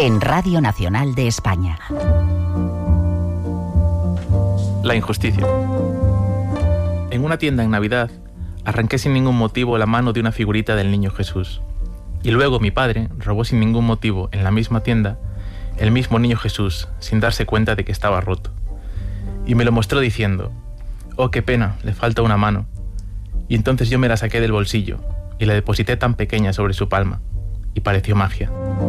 en Radio Nacional de España. La injusticia. En una tienda en Navidad, arranqué sin ningún motivo la mano de una figurita del niño Jesús. Y luego mi padre robó sin ningún motivo en la misma tienda el mismo niño Jesús, sin darse cuenta de que estaba roto. Y me lo mostró diciendo: «Oh, qué pena, le falta una mano». Y entonces yo me la saqué del bolsillo y la deposité tan pequeña sobre su palma. Y pareció magia.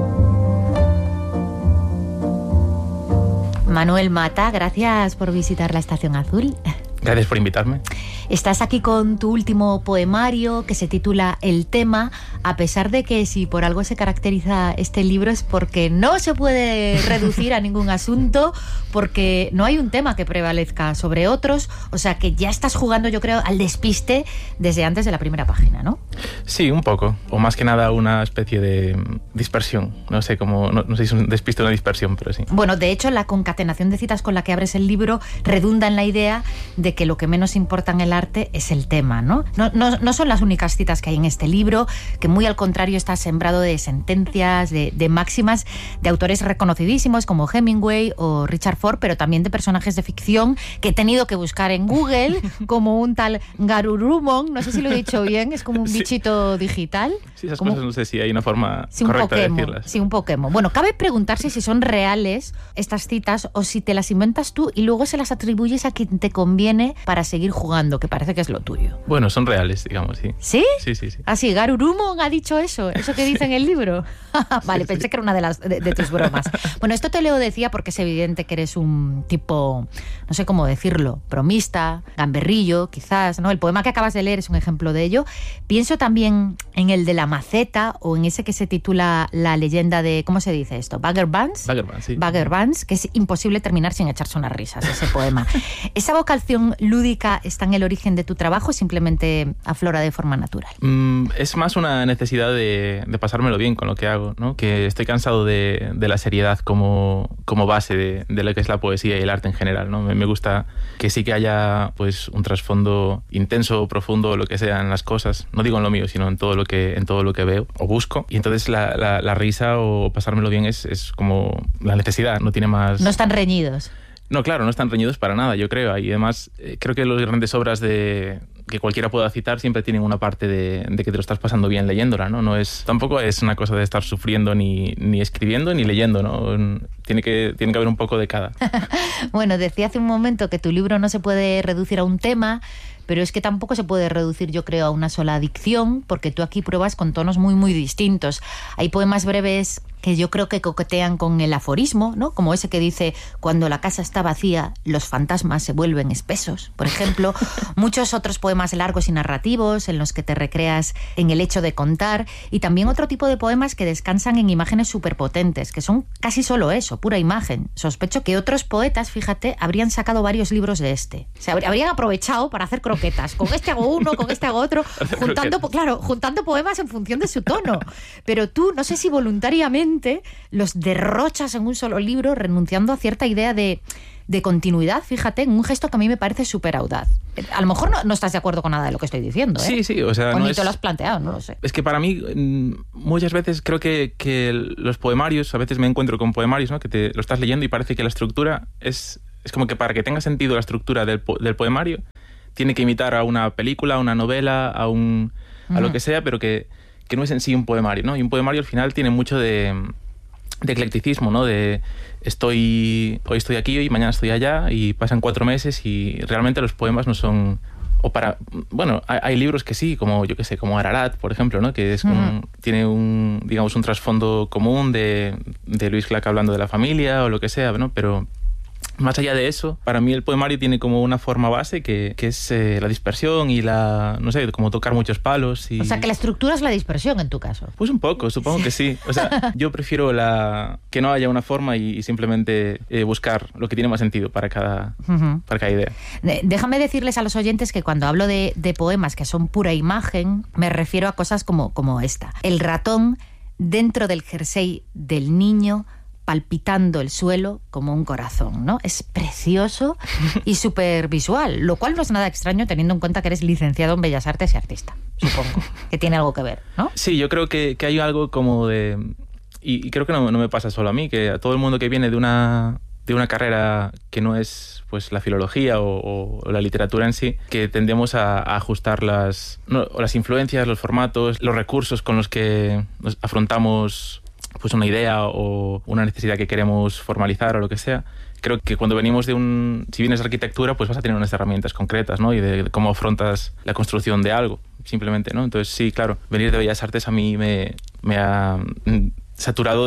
Manuel Mata, gracias por visitar la Estación Azul. Gracias por invitarme. Estás aquí con tu último poemario que se titula El tema, a pesar de que si por algo se caracteriza este libro es porque no se puede reducir a ningún asunto, porque no hay un tema que prevalezca sobre otros, o sea que ya estás jugando, yo creo, al despiste desde antes de la primera página, ¿no? Sí, un poco, o más que nada una especie de dispersión, no sé si es un despiste o una dispersión, pero sí. Bueno, de hecho la concatenación de citas con la que abres el libro redunda en la idea de que lo que menos importa en el arte es el tema, ¿no? No son las únicas citas que hay en este libro, que muy al contrario está sembrado de sentencias, de máximas de autores reconocidísimos como Hemingway o Richard Ford, pero también de personajes de ficción que he tenido que buscar en Google, como un tal Garurumon, no sé si lo he dicho bien, es como un bichito digital. Sí, esas como, cosas no sé si hay una forma correcta de decirlas. Sí, un Pokémon. Bueno, cabe preguntarse si son reales estas citas o si te las inventas tú y luego se las atribuyes a quien te conviene para seguir jugando, que parece que es lo tuyo. Bueno, son reales, digamos, sí. ¿Sí? Sí. Así, Garurumon ha dicho eso que dice en el libro. Vale, pensé que era una de tus bromas. Bueno, esto te lo decía porque es evidente que eres un tipo, no sé cómo decirlo, bromista, gamberrillo, quizás, ¿no? El poema que acabas de leer es un ejemplo de ello. Pienso también en el de la maceta o en ese que se titula La leyenda de, ¿cómo se dice esto? Bagger Vance. Sí. Bagger Vance, que es imposible terminar sin echarse unas risas, ese poema. ¿Esa vocación lúdica está en el origen de tu trabajo o simplemente aflora de forma natural? Es más una necesidad de pasármelo bien con lo que hago, ¿no? Que estoy cansado de la seriedad como base de lo que es la poesía y el arte en general, ¿no? Me gusta que sí que haya pues un trasfondo intenso, profundo, lo que sea en las cosas. No digo en lo mío, sino en todo lo que veo o busco. Y entonces la risa o pasármelo bien es como la necesidad, no tiene más... No están reñidos. No, claro, no están reñidos para nada, yo creo. Y además, creo que las grandes obras que cualquiera pueda citar siempre tienen una parte de que te lo estás pasando bien leyéndola, ¿no? Tampoco es una cosa de estar sufriendo ni escribiendo ni leyendo, ¿no? Tiene que haber un poco de cada. Bueno, decía hace un momento que tu libro no se puede reducir a un tema, pero es que tampoco se puede reducir, yo creo, a una sola adicción, porque tú aquí pruebas con tonos muy, muy distintos. Hay poemas breves que yo creo que coquetean con el aforismo, ¿no? Como ese que dice: cuando la casa está vacía, los fantasmas se vuelven espesos, por ejemplo. Muchos otros poemas largos y narrativos en los que te recreas en el hecho de contar, y también otro tipo de poemas que descansan en imágenes superpotentes, que son casi solo eso, pura imagen. Sospecho que otros poetas, fíjate, habrían sacado varios libros de este. O sea, habrían aprovechado para hacer croquetas. Con este hago uno, con este hago otro, juntando poemas en función de su tono. Pero tú, no sé si voluntariamente los derrochas en un solo libro, renunciando a cierta idea de continuidad, fíjate, en un gesto que a mí me parece súper audaz. A lo mejor no estás de acuerdo con nada de lo que estoy diciendo, ¿eh? Sí, o sea... O ni te lo has planteado, no lo sé. Es que para mí, muchas veces creo que los poemarios, a veces me encuentro con poemarios, ¿no? Que te lo estás leyendo y parece que la estructura es como que para que tenga sentido la estructura del poemario, tiene que imitar a una película, a una novela, a lo que sea, pero que no es en sí un poemario, ¿no? Y un poemario al final tiene mucho de eclecticismo, ¿no? Hoy estoy aquí y mañana estoy allá y pasan 4 meses y realmente los poemas no son... Bueno, hay libros que sí, como yo qué sé, como Ararat, por ejemplo, ¿no? Que es tiene un trasfondo común de Luis Clack hablando de la familia o lo que sea, ¿no? Pero más allá de eso, para mí el poemario tiene como una forma base que es la dispersión y como tocar muchos palos. O sea, que la estructura es la dispersión en tu caso. Pues un poco, supongo que sí. O sea, yo prefiero que no haya una forma y simplemente buscar lo que tiene más sentido para cada idea. Déjame decirles a los oyentes que cuando hablo de poemas que son pura imagen, me refiero a cosas como esta. El ratón dentro del jersey del niño, palpitando el suelo como un corazón, ¿no? Es precioso y súper visual, lo cual no es nada extraño teniendo en cuenta que eres licenciado en Bellas Artes y artista, supongo, que tiene algo que ver, ¿no? Sí, yo creo que hay algo como de Y creo que no me pasa solo a mí, que a todo el mundo que viene de una carrera que no es pues la filología o la literatura en sí, que tendemos a ajustar las influencias, los formatos, los recursos con los que nos afrontamos pues una idea o una necesidad que queremos formalizar o lo que sea. Creo que cuando venimos si vienes de arquitectura, pues vas a tener unas herramientas concretas, ¿no? Y de cómo afrontas la construcción de algo, simplemente, ¿no? Entonces sí, claro, venir de Bellas Artes a mí me ha saturado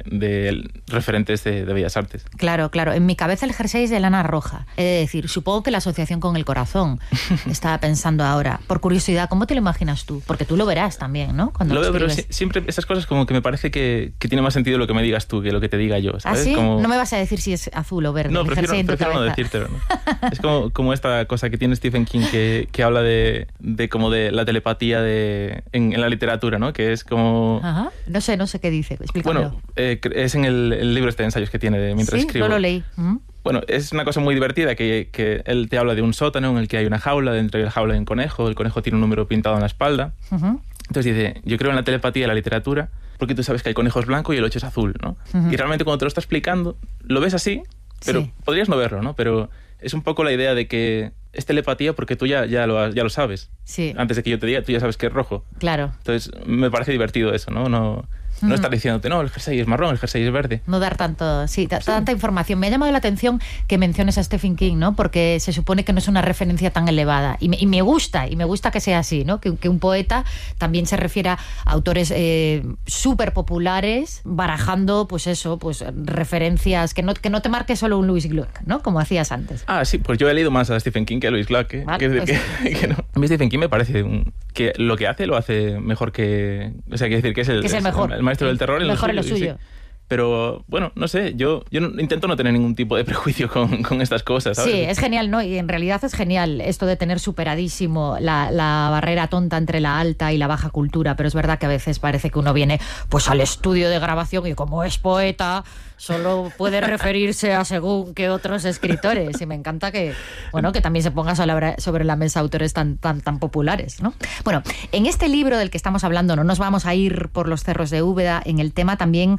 de referentes de Bellas Artes. Claro. En mi cabeza el jersey es de lana roja. Es decir, supongo que la asociación con el corazón. Estaba pensando ahora. Por curiosidad, ¿cómo te lo imaginas tú? Porque tú lo verás también, ¿no? Cuando lo veo, escribes. pero siempre esas cosas como que me parece que tiene más sentido lo que me digas tú que lo que te diga yo, ¿sabes? ¿Ah, sí? Como... No me vas a decir si es azul o verde. No, prefiero no decírtelo, ¿no? Es como esta cosa que tiene Stephen King que habla de la telepatía en la literatura, ¿no? Que es como... Ajá. No sé qué dice. Explícamelo. Bueno, es en el libro de ensayos que tiene mientras escribo. Sí, no lo leí. Bueno, es una cosa muy divertida que él te habla de un sótano en el que hay una jaula, dentro de la jaula hay un conejo, el conejo tiene un número pintado en la espalda. Uh-huh. Entonces dice, yo creo en la telepatía de la literatura porque tú sabes que el conejo es blanco y el 8 es azul, ¿no? Uh-huh. Y realmente cuando te lo está explicando, lo ves así, pero podrías no verlo, ¿no? Pero es un poco la idea de que es telepatía porque tú ya lo sabes. Sí. Antes de que yo te diga, tú ya sabes que es rojo. Claro. Entonces me parece divertido eso, ¿no? No estar diciéndote, no, el jersey es marrón, el jersey es verde. No dar tanta información. Me ha llamado la atención que menciones a Stephen King, ¿no? Porque se supone que no es una referencia tan elevada. Y me gusta que sea así, ¿no? Que un poeta también se refiera a autores súper populares, barajando, pues eso, pues referencias, que no te marque solo un Louis Gluck, ¿no? Como hacías antes. Ah, sí, pues yo he leído más a Stephen King que a Louis Gluck, ¿eh? Vale, que no. A mí Stephen King me parece que lo que lo hace mejor que... O sea, quiere decir que es el mejor. El maestro del terror en lo suyo. Sí. Pero, bueno, no sé, yo intento no tener ningún tipo de prejuicio con estas cosas, ¿sabes? Sí, es genial, ¿no? Y en realidad es genial esto de tener superadísimo la barrera tonta entre la alta y la baja cultura, pero es verdad que a veces parece que uno viene pues al estudio de grabación y como es poeta solo puede referirse a según que otros escritores, y me encanta que también se ponga sobre la mesa autores tan populares, ¿no? Bueno, en este libro del que estamos hablando no nos vamos a ir por los cerros de Úbeda, en el tema también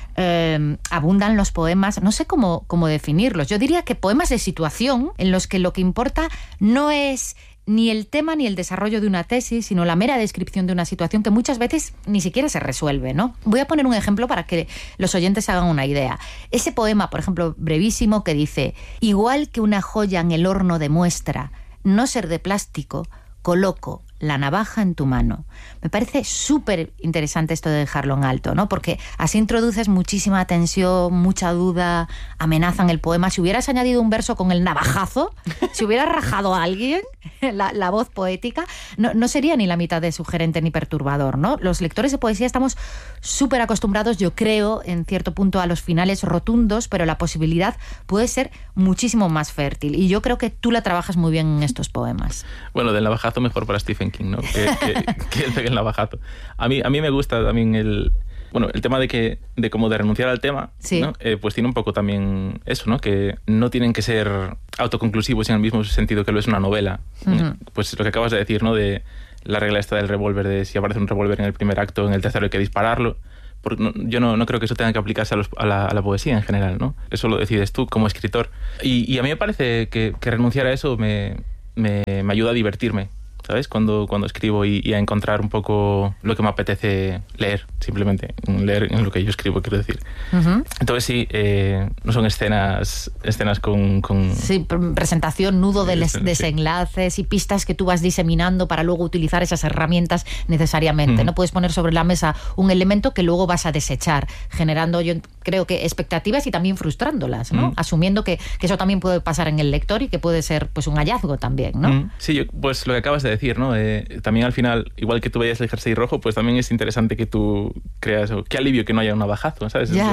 abundan los poemas, no sé cómo definirlos, yo diría que poemas de situación en los que lo que importa no es ni el tema ni el desarrollo de una tesis, sino la mera descripción de una situación que muchas veces ni siquiera se resuelve, ¿no? Voy a poner un ejemplo para que los oyentes hagan una idea. Ese poema, por ejemplo, brevísimo, que dice: igual que una joya en el horno demuestra no ser de plástico, coloco la navaja en tu mano. Me parece súper interesante esto de dejarlo en alto, ¿no? Porque así introduces muchísima tensión, mucha duda, amenaza en el poema. Si hubieras añadido un verso con el navajazo, si hubieras rajado a alguien, la voz poética, no sería ni la mitad de sugerente ni perturbador, ¿no? Los lectores de poesía estamos súper acostumbrados, yo creo, en cierto punto, a los finales rotundos, pero la posibilidad puede ser muchísimo más fértil. Y yo creo que tú la trabajas muy bien en estos poemas. Bueno, del navajazo mejor para Stephen King, ¿no? Que el navajazo. A mí me gusta también el tema de como de renunciar al tema, sí, ¿no? Pues tiene un poco también eso, ¿no? Que no tienen que ser autoconclusivos en el mismo sentido que lo es una novela. Uh-huh. Pues lo que acabas de decir, ¿no? De la regla esta del revólver, de si aparece un revólver en el primer acto, en el tercero hay que dispararlo. Porque yo no creo que eso tenga que aplicarse a la poesía en general, ¿no? Eso lo decides tú como escritor. Y a mí me parece que renunciar a eso me ayuda a divertirme, ¿sabes? Cuando escribo y a encontrar un poco lo que me apetece leer, simplemente leer en lo que yo escribo, quiero decir. Uh-huh. Entonces sí, no son escenas con... Sí, presentación, nudo de desenlaces y pistas que tú vas diseminando para luego utilizar esas herramientas necesariamente. Uh-huh. No puedes poner sobre la mesa un elemento que luego vas a desechar, generando, yo creo que expectativas y también frustrándolas, ¿no? Uh-huh. Asumiendo que eso también puede pasar en el lector y que puede ser pues un hallazgo también, ¿no? Uh-huh. Sí, pues lo que acabas de decir, ¿no? También al final, igual que tú veías el jersey rojo, pues también es interesante que tú creas, qué alivio que no haya un navajazo, ¿sabes? Ya,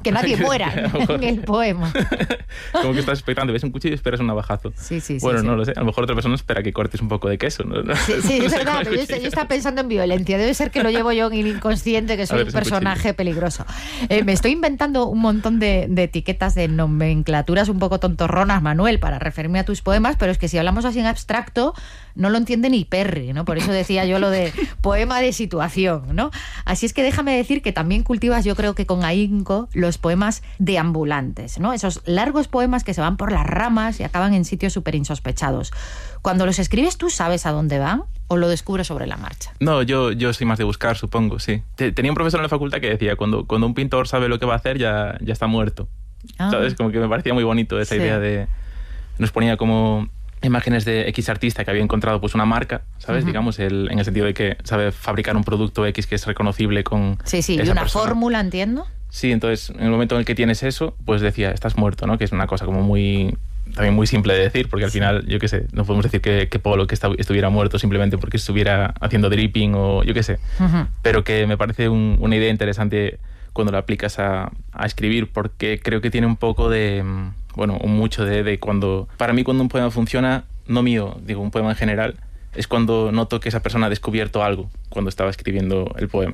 Que nadie muera en el poema. Como que estás expectando, ves un cuchillo y esperas un navajazo. Sí. Bueno, no lo sé. A lo mejor otra persona espera que cortes un poco de queso. ¿No? Sí, es verdad. Yo estaba pensando en violencia. Debe ser que lo llevo yo en el inconsciente, que soy un personaje peligroso. Me estoy inventando un montón de etiquetas, de nomenclaturas un poco tontorronas, Manuel, para referirme a tus poemas, pero es que si hablamos así en abstracto, no lo entiende ni Perry, ¿no? Por eso decía yo lo de poema de situación, ¿no? Así es que déjame decir que también cultivas, yo creo que con ahínco, los poemas deambulantes, ¿no? Esos largos poemas que se van por las ramas y acaban en sitios súper insospechados. Cuando los escribes, ¿tú sabes a dónde van o lo descubres sobre la marcha? No, yo soy más de buscar, supongo, sí. Tenía un profesor en la facultad que decía, cuando un pintor sabe lo que va a hacer, ya está muerto. ¿Sabes? Como que me parecía muy bonito esa idea de... Nos ponía como imágenes de X artista que había encontrado pues una marca, ¿sabes? Digamos, en el sentido de que sabe fabricar un producto X que es reconocible con y una fórmula, entiendo. Sí, entonces en el momento en el que tienes eso, pues decía, estás muerto, ¿no? Que es una cosa como también muy simple de decir, porque al final, yo qué sé, no podemos decir que Polo estuviera muerto simplemente porque estuviera haciendo dripping o yo qué sé, pero que me parece una idea interesante cuando la aplicas a escribir, porque creo que tiene un poco de... Bueno, mucho de cuando... Para mí, cuando un poema funciona, no mío, digo, un poema en general, es cuando noto que esa persona ha descubierto algo cuando estaba escribiendo el poema.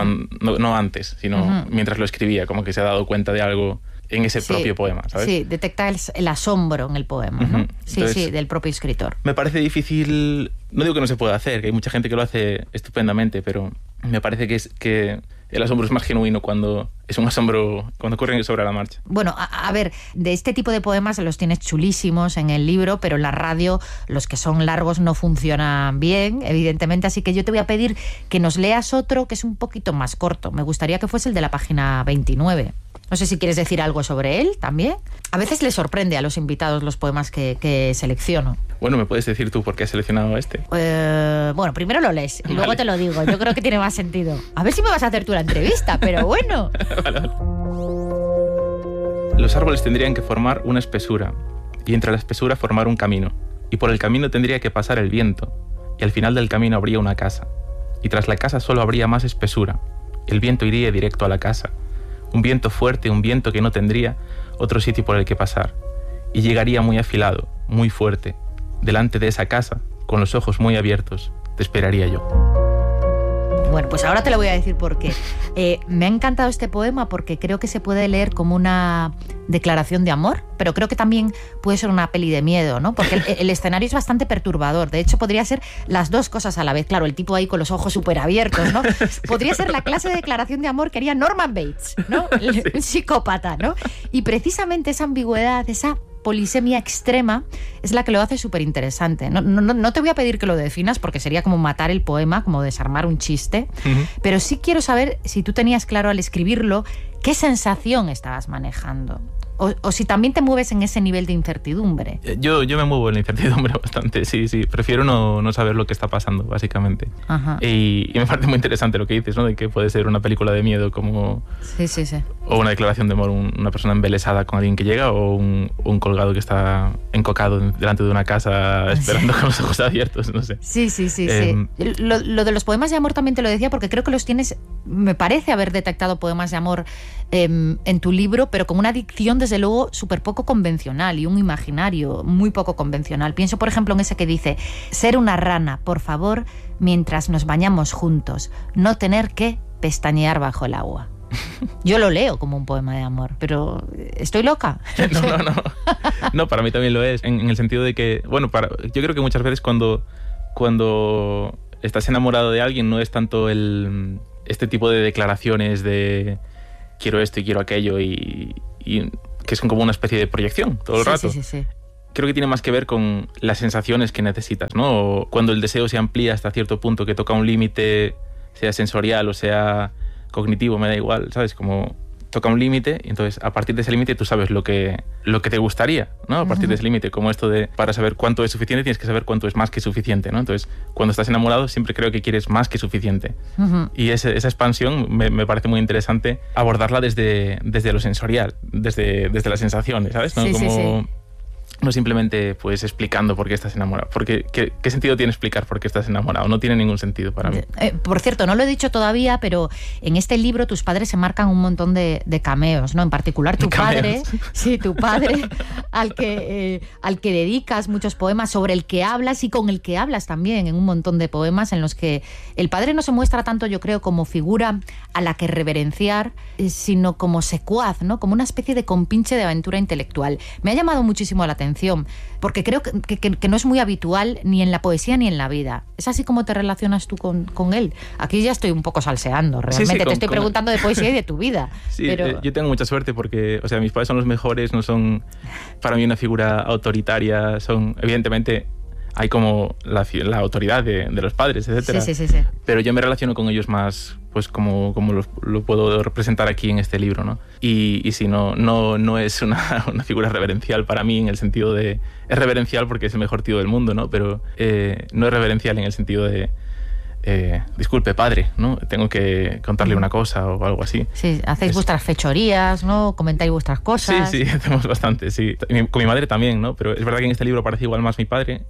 No antes, sino mientras lo escribía, como que se ha dado cuenta de algo en ese propio poema, ¿sabes? Sí, detecta el asombro en el poema, ¿no? Entonces, del propio escritor. Me parece difícil... No digo que no se pueda hacer, que hay mucha gente que lo hace estupendamente, pero me parece que el asombro es más genuino cuando es un asombro cuando ocurre sobre la marcha. Bueno, a ver, de este tipo de poemas los tienes chulísimos en el libro, pero en la radio los que son largos no funcionan bien, evidentemente, así que yo te voy a pedir que nos leas otro que es un poquito más corto. Me gustaría que fuese el de la página 29. No sé si quieres decir algo sobre él también. A veces les sorprende a los invitados los poemas que selecciono. Bueno, ¿me puedes decir tú por qué has seleccionado este? Bueno, primero lo lees y luego te lo digo. Yo creo que tiene más sentido. A ver si me vas a hacer tú la entrevista, pero bueno. Vale. Los árboles tendrían que formar una espesura y entre la espesura formar un camino. Y por el camino tendría que pasar el viento y al final del camino habría una casa. Y tras la casa solo habría más espesura. El viento iría directo a la casa. Un viento fuerte, un viento que no tendría otro sitio por el que pasar. Y llegaría muy afilado, muy fuerte. Delante de esa casa, con los ojos muy abiertos, te esperaría yo. Bueno, pues ahora te lo voy a decir por qué. Me ha encantado este poema porque creo que se puede leer como una declaración de amor, pero creo que también puede ser una peli de miedo, ¿no? Porque el escenario es bastante perturbador. De hecho, podría ser las dos cosas a la vez. Claro, el tipo ahí con los ojos súper abiertos, ¿no? Podría ser la clase de declaración de amor que haría Norman Bates, ¿no? Un psicópata, ¿no? Y precisamente esa ambigüedad, esa polisemia extrema es la que lo hace súper interesante. No te voy a pedir que lo definas porque sería como matar el poema, como desarmar un chiste, pero sí quiero saber si tú tenías claro al escribirlo qué sensación estabas manejando. O si también te mueves en ese nivel de incertidumbre. Yo me muevo en la incertidumbre bastante, sí. Prefiero no saber lo que está pasando, básicamente. Y me parece muy interesante lo que dices, ¿no? De que puede ser una película de miedo como... Sí. O una declaración de amor, una persona embelesada con alguien que llega, o un colgado que está encocado delante de una casa esperando con los ojos abiertos, no sé. Sí. Lo de los poemas de amor también te lo decía porque creo que los tienes... Me parece haber detectado poemas de amor en tu libro, pero con una dicción desde luego súper poco convencional y un imaginario muy poco convencional. Pienso, por ejemplo, en ese que dice: ser una rana, por favor, mientras nos bañamos juntos, no tener que pestañear bajo el agua. Yo lo leo como un poema de amor, pero ¿estoy loca? No, para mí también lo es, en el sentido de que, bueno, yo creo que muchas veces cuando estás enamorado de alguien no es tanto este tipo de declaraciones de quiero esto y quiero aquello y que son como una especie de proyección todo el rato. Sí. Creo que tiene más que ver con las sensaciones que necesitas, ¿no? O cuando el deseo se amplía hasta cierto punto, que toca un límite, sea sensorial o sea cognitivo, me da igual, ¿sabes? Como toca un límite y entonces a partir de ese límite tú sabes lo que te gustaría, ¿no? A partir de ese límite, como esto de para saber cuánto es suficiente tienes que saber cuánto es más que suficiente, ¿no? Entonces cuando estás enamorado siempre creo que quieres más que suficiente. Y esa expansión me parece muy interesante abordarla desde lo sensorial, desde las sensaciones, ¿sabes? ¿No? no simplemente pues explicando por qué estás enamorado. Porque, ¿qué sentido tiene explicar por qué estás enamorado? No tiene ningún sentido para mí. Por cierto, no lo he dicho todavía, pero en este libro tus padres se marcan un montón de cameos, ¿no? En particular tu padre, sí, tu padre, al que dedicas muchos poemas, sobre el que hablas y con el que hablas también en un montón de poemas en los que el padre no se muestra tanto, yo creo, como figura a la que reverenciar, sino como secuaz, ¿no? Como una especie de compinche de aventura intelectual. Me ha llamado muchísimo la atención, porque creo que no es muy habitual ni en la poesía ni en la vida. ¿Es así como te relacionas tú con él? Aquí ya estoy un poco salseando, realmente. Sí, te estoy preguntando de poesía y de tu vida. Sí, pero... yo tengo mucha suerte porque, o sea, mis padres son los mejores, no son para mí una figura autoritaria, son, evidentemente, hay como la autoridad de los padres, etcétera. Sí. Pero yo me relaciono con ellos más, pues como lo puedo representar aquí en este libro, ¿no? Y sí, no es una figura reverencial para mí en el sentido de... Es reverencial porque es el mejor tío del mundo, ¿no? Pero no es reverencial en el sentido de... disculpe, padre, ¿no? Tengo que contarle una cosa o algo así. Sí, hacéis vuestras fechorías, ¿no? Comentáis vuestras cosas. Sí, hacemos bastante, sí. Con mi madre también, ¿no? Pero es verdad que en este libro parece igual más mi padre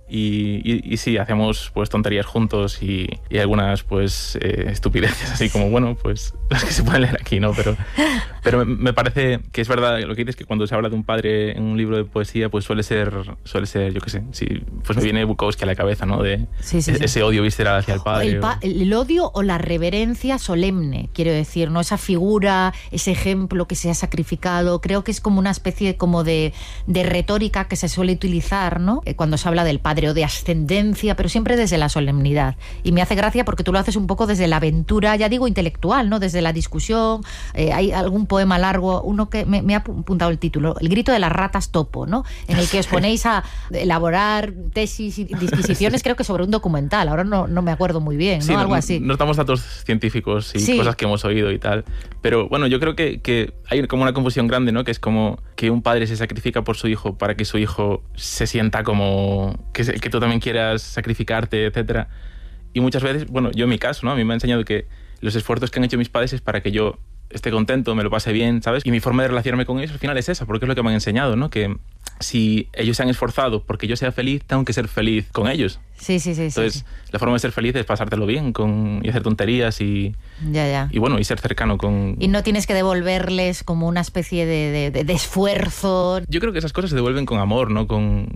y sí, hacemos pues tonterías juntos y algunas pues estupideces así como, bueno, pues las que se pueden leer aquí, ¿no? Pero me parece que es verdad lo que dices, que cuando se habla de un padre en un libro de poesía pues suele ser yo qué sé, sí, pues me viene Bukowski a la cabeza, ¿no? De ese odio visceral hacia el padre. El odio o la reverencia solemne, quiero decir, ¿no? Esa figura, ese ejemplo que se ha sacrificado, creo que es como una especie como de retórica que se suele utilizar, ¿no? Cuando se habla del padre, o de ascendencia, pero siempre desde la solemnidad. Y me hace gracia porque tú lo haces un poco desde la aventura, ya digo, intelectual, ¿no? Desde la discusión. Hay algún poema largo, uno que me ha apuntado el título, El grito de las ratas topo, ¿no? En el que os ponéis a elaborar tesis y disquisiciones, creo que sobre un documental, ahora no me acuerdo muy bien. Sí, ¿no? Algo así. Nos damos datos científicos y cosas que hemos oído y tal. Pero bueno, yo creo que hay como una confusión grande, ¿no? Que es como que un padre se sacrifica por su hijo para que su hijo se sienta como que tú también quieras sacrificarte, etcétera. Y muchas veces, bueno, yo en mi caso, ¿no? A mí me ha enseñado que los esfuerzos que han hecho mis padres es para que yo esté contento, me lo pase bien, ¿sabes? Y mi forma de relacionarme con ellos al final es esa, porque es lo que me han enseñado, ¿no? Que si ellos se han esforzado porque yo sea feliz, tengo que ser feliz con ellos. Sí. Entonces, la forma de ser feliz es pasártelo bien y hacer tonterías y bueno, y ser cercano con... Y no tienes que devolverles como una especie de esfuerzo. Yo creo que esas cosas se devuelven con amor, no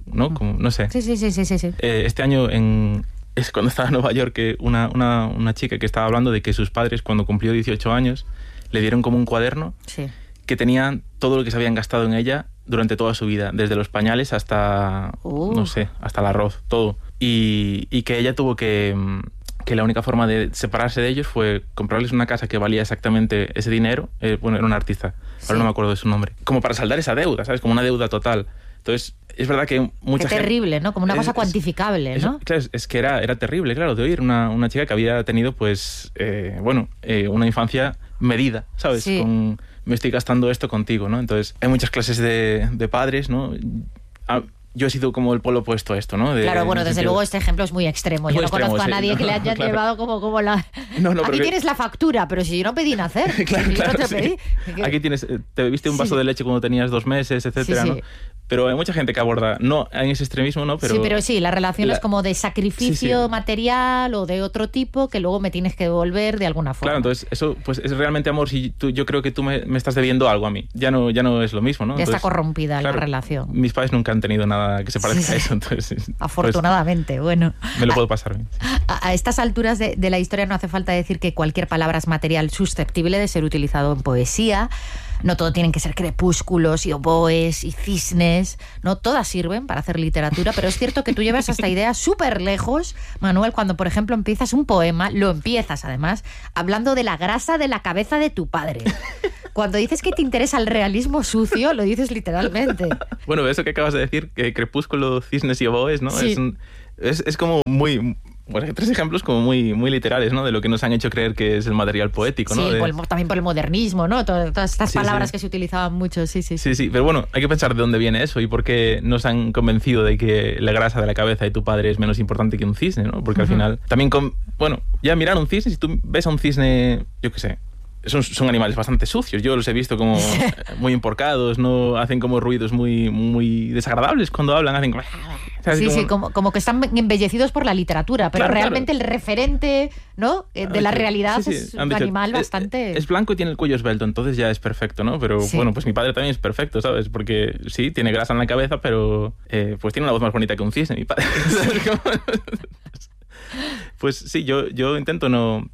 sé. Sí. Este año es cuando estaba en Nueva York, que una chica que estaba hablando de que sus padres, cuando cumplió 18 años, le dieron como un cuaderno que tenía todo lo que se habían gastado en ella durante toda su vida, desde los pañales hasta, no sé, hasta el arroz, todo. Y que ella tuvo que la única forma de separarse de ellos fue comprarles una casa que valía exactamente ese dinero. Bueno, era una artista, ahora no me acuerdo de su nombre. Como para saldar esa deuda, ¿sabes? Como una deuda total. Entonces, es verdad que mucha gente... Qué terrible, ¿no? Como una cosa cuantificable, ¿no? Claro, es que era terrible, claro, de oír una chica que había tenido, pues, una infancia medida, ¿sabes? Sí. Me estoy gastando esto contigo, ¿no? Entonces, hay muchas clases de padres, ¿no? Yo he sido como el polo opuesto a esto, ¿no? Claro, bueno, desde luego este ejemplo es muy extremo. Yo no conozco a nadie que le haya llevado como la... Aquí tienes la factura, pero si yo no pedí nacer. Claro, yo no te pedí. Aquí te bebiste un vaso de leche cuando tenías 2 meses, etcétera, ¿no? Pero hay mucha gente que aborda, no en ese extremismo, ¿no? Pero la relación es como de sacrificio material o de otro tipo que luego me tienes que devolver de alguna forma. Claro, entonces eso pues es realmente amor. Si yo creo que tú me estás debiendo algo a mí. Ya no es lo mismo, ¿no? Ya entonces, está corrompida la relación. Mis padres nunca han tenido nada que se parezca a eso, entonces... Afortunadamente, pues, bueno. Me lo puedo pasar bien. A estas alturas de la historia no hace falta decir que cualquier palabra es material susceptible de ser utilizado en poesía. No todo tienen que ser crepúsculos y oboes y cisnes, no todas sirven para hacer literatura, pero es cierto que tú llevas esta idea súper lejos, Manuel, cuando por ejemplo empiezas un poema, lo empiezas además hablando de la grasa de la cabeza de tu padre. Cuando dices que te interesa el realismo sucio, lo dices literalmente. Bueno, eso que acabas de decir, que crepúsculo, cisnes y oboes, ¿no? Sí. Es como muy... Bueno, hay 3 ejemplos como muy, muy literales, ¿no? De lo que nos han hecho creer que es el material poético, ¿no? Sí, también por el modernismo, ¿no? Todas estas palabras que se utilizaban mucho, sí. Sí, pero bueno, hay que pensar de dónde viene eso y por qué nos han convencido de que la grasa de la cabeza de tu padre es menos importante que un cisne, ¿no? Porque al final, también ya mirar un cisne, si tú ves a un cisne, yo qué sé, son animales bastante sucios. Yo los he visto como muy emporcados, no hacen como ruidos muy desagradables cuando hablan, hacen como... Sí, como que están embellecidos por la literatura, pero claro, realmente el referente, ¿no? de la realidad es un animal bastante... Es blanco y tiene el cuello esbelto, entonces ya es perfecto, ¿no? Pero bueno, pues mi padre también es perfecto, ¿sabes? Porque sí, tiene grasa en la cabeza, pero pues tiene una voz más bonita que un cisne, mi padre. Pues sí, yo intento no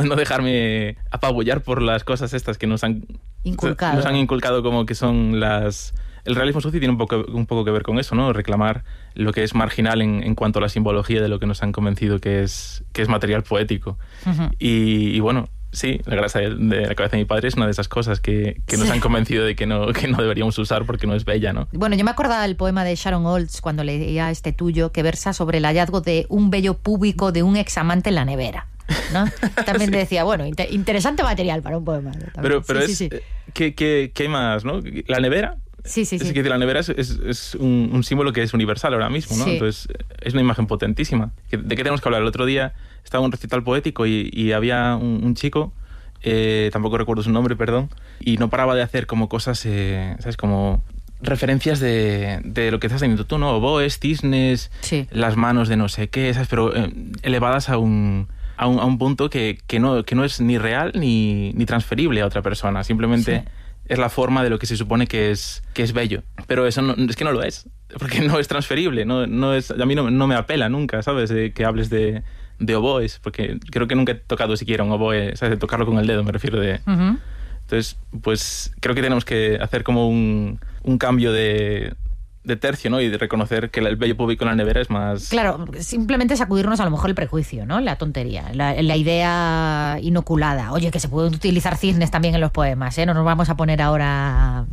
dejarme apabullar por las cosas estas que nos han inculcado como que son las... El realismo sucio tiene un poco que ver con eso, ¿no? Reclamar lo que es marginal en cuanto a la simbología de lo que nos han convencido que es material poético. Uh-huh. Y bueno, sí, la grasa de la cabeza de mi padre es una de esas cosas que nos han convencido de que no deberíamos usar porque no es bella, ¿no? Bueno, yo me acordaba del poema de Sharon Olds cuando leía este tuyo, que versa sobre el hallazgo de un vello púbico de un examante en la nevera, ¿no? También sí. Decía, bueno, interesante material para un poema. Pero sí. ¿Qué hay más, no? La nevera... Sí. Es que la nevera es un símbolo que es universal ahora mismo, ¿no? Sí. Entonces es una imagen potentísima. ¿De qué tenemos que hablar? El otro día estaba en un recital poético y había un chico, tampoco recuerdo su nombre, perdón, y no paraba de hacer como cosas, ¿sabes? Como referencias de lo que estás teniendo tú, ¿no? Oboes, cisnes, sí. Las manos de no sé qué, ¿sabes? Pero elevadas a un punto que no es ni real ni transferible a otra persona. Simplemente... Sí. Es la forma de lo que se supone que es bello. Pero eso es que no lo es, porque no es transferible. No es, a mí no me apela nunca, ¿sabes? Que hables de oboes, porque creo que nunca he tocado siquiera un oboe, ¿sabes? De tocarlo con el dedo, me refiero de... Uh-huh. Entonces, pues creo que tenemos que hacer como un cambio de tercio, ¿no? Y de reconocer que el vello público en la nevera es más... Claro, simplemente sacudirnos a lo mejor el prejuicio, ¿no? La tontería, la idea inoculada. Oye, que se pueden utilizar cisnes también en los poemas, ¿eh? No nos vamos a poner ahora...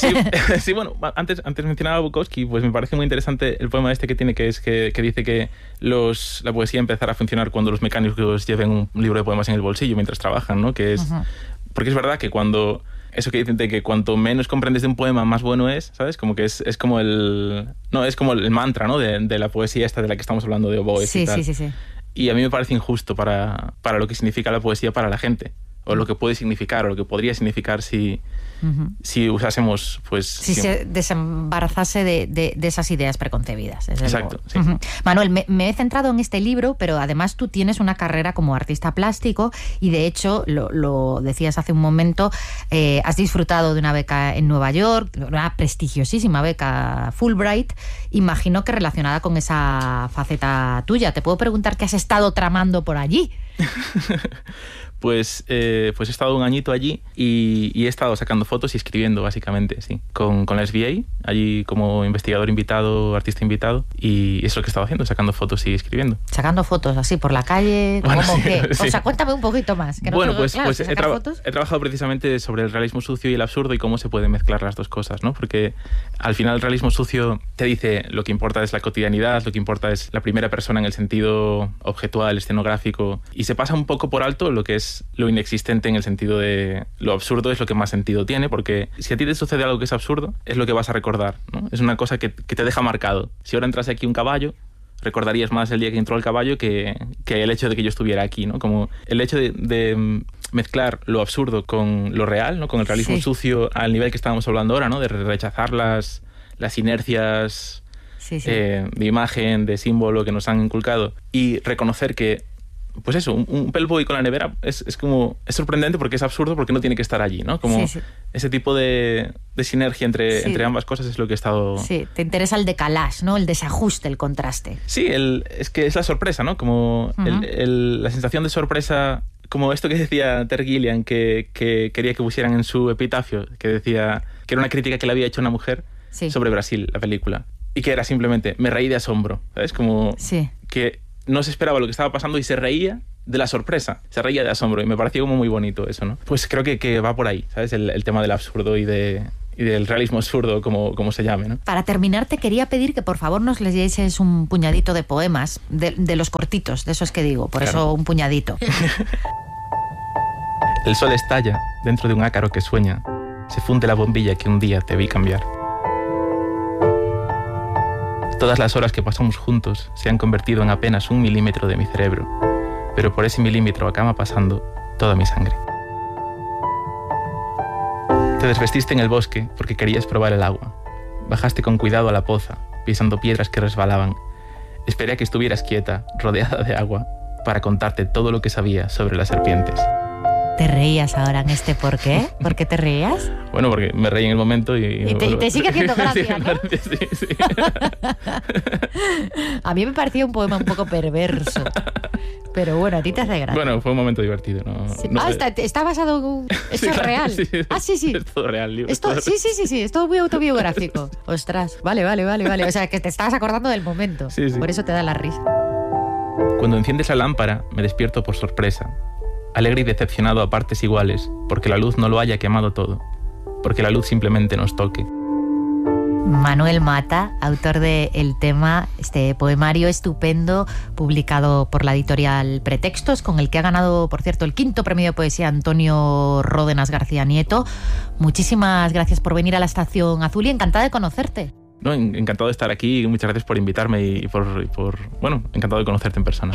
Sí, bueno, antes mencionaba a Bukowski, pues me parece muy interesante el poema este que tiene, que dice que la poesía empezará a funcionar cuando los mecánicos lleven un libro de poemas en el bolsillo mientras trabajan, ¿no? Que es... Uh-huh. Porque es verdad que cuando... Eso que dicen de que cuanto menos comprendes de un poema, más bueno es, ¿sabes? Como que es como el mantra, ¿no? De la poesía esta de la que estamos hablando, de oboes y tal. Sí. Y a mí me parece injusto para lo que significa la poesía para la gente. O lo que puede significar, o lo que podría significar si usásemos, pues... Si se desembarazase de esas ideas preconcebidas. Exacto, sí. Uh-huh. Manuel, me he centrado en este libro, pero además tú tienes una carrera como artista plástico y de hecho, lo decías hace un momento, has disfrutado de una beca en Nueva York, una prestigiosísima beca Fulbright, imagino que relacionada con esa faceta tuya. ¿Te puedo preguntar qué has estado tramando por allí? Pues he estado un añito allí y he estado sacando fotos y escribiendo, básicamente, sí. Con la SVA, allí como investigador invitado, artista invitado, y es lo que he estado haciendo, sacando fotos y escribiendo. Sacando fotos así por la calle, bueno, ¿cómo sí, qué? Sí. O sea, cuéntame un poquito más. Que bueno, no pues he trabajado precisamente sobre el realismo sucio y el absurdo y cómo se pueden mezclar las dos cosas, ¿no? Porque al final el realismo sucio te dice lo que importa es la cotidianidad, lo que importa es la primera persona en el sentido objetual, escenográfico, y se pasa un poco por alto lo que es lo inexistente en el sentido de lo absurdo es lo que más sentido tiene, porque si a ti te sucede algo que es absurdo, es lo que vas a recordar, ¿no? Es una cosa que te deja marcado. Si ahora entrase aquí un caballo, recordarías más el día que entró el caballo que el hecho de que yo estuviera aquí, ¿no? Como el hecho de mezclar lo absurdo con lo real, ¿no? Con el realismo sucio al nivel que estábamos hablando ahora, ¿no? De rechazar las inercias de imagen, de símbolo que nos han inculcado y reconocer que pues eso, un pel público en la nevera es sorprendente porque es absurdo, porque no tiene que estar allí, ¿no? Como ese tipo de sinergia entre ambas cosas es lo que he estado... Sí, te interesa el decalage, ¿no? El desajuste, el contraste. Sí, es que es la sorpresa, ¿no? Como la sensación de sorpresa, como esto que decía Terry Gilliam, que quería que pusieran en su epitafio, que decía que era una crítica que le había hecho una mujer sobre Brasil, la película, y que era simplemente, me reí de asombro, ¿sabes? Como que... no se esperaba lo que estaba pasando y se reía de la sorpresa, se reía de asombro y me pareció como muy bonito eso, ¿no? Pues creo que va por ahí, ¿sabes? El tema del absurdo y del realismo absurdo, como se llame, ¿no? Para terminar, te quería pedir que por favor nos leyeses un puñadito de poemas, de los cortitos, de esos que digo, por eso un puñadito. El sol estalla dentro de un ácaro que sueña, se funde la bombilla que un día te vi cambiar. Todas las horas que pasamos juntos se han convertido en apenas 1 milímetro de mi cerebro, pero por ese milímetro acaba pasando toda mi sangre. Te desvestiste en el bosque porque querías probar el agua. Bajaste con cuidado a la poza, pisando piedras que resbalaban. Esperé a que estuvieras quieta, rodeada de agua, para contarte todo lo que sabía sobre las serpientes. ¿Te reías ahora en este por qué? ¿Por qué te reías? Bueno, porque me reí en el momento y te sigue haciendo gracia, ¿no? Sí. A mí me parecía un poema un poco perverso. Pero bueno, a ti te hace gracia. Bueno, fue un momento divertido, ¿no? Sí. No está basado en un... ¿Eso es real? Sí. Sí. Es todo real, libro. Sí, es todo muy autobiográfico. Ostras, vale. O sea, que te estabas acordando del momento. Sí. Por eso te da la risa. Cuando enciendes la lámpara, me despierto por sorpresa. Alegre y decepcionado a partes iguales, porque la luz no lo haya quemado todo, porque la luz simplemente nos toque. Manuel Mata, autor de El tema, este poemario estupendo publicado por la editorial Pretextos, con el que ha ganado, por cierto, el 5º premio de poesía Antonio Ródenas García Nieto. Muchísimas gracias por venir a la Estación Azul y encantada de conocerte. No, encantado de estar aquí, muchas gracias por invitarme y bueno, encantado de conocerte en persona.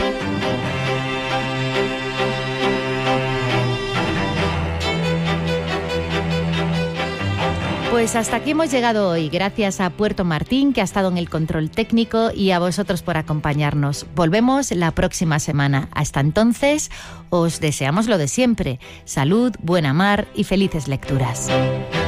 Pues hasta aquí hemos llegado hoy, gracias a Puerto Martín, que ha estado en el control técnico, y a vosotros por acompañarnos. Volvemos la próxima semana. Hasta entonces, os deseamos lo de siempre: salud, buena mar y felices lecturas.